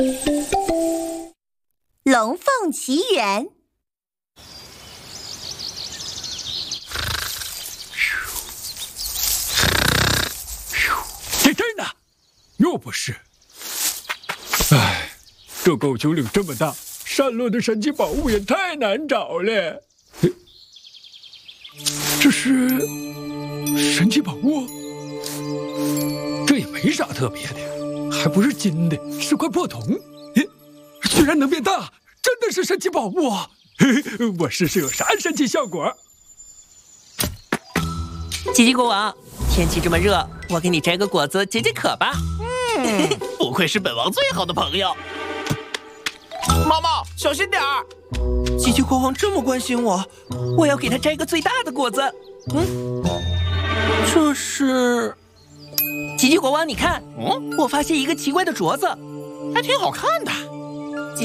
龙凤奇缘。 这呢？又不是。唉，这狗丘陵这么大，散落的神奇宝物也太难找了。这是神奇宝物？这也没啥特别的，还不是金的，是块破铜。居然能变大，真的是神奇宝物啊！我试试有啥神奇效果。 吉吉国王，天气这么热，我给你摘个果子解解渴吧。 不愧是本王最好的朋友。毛毛，小心点儿！ 吉吉国王这么关心我，我要给他摘个最大的果子。这是……吉吉国王，你看，我发现一个奇怪的镯子， 还挺好看的。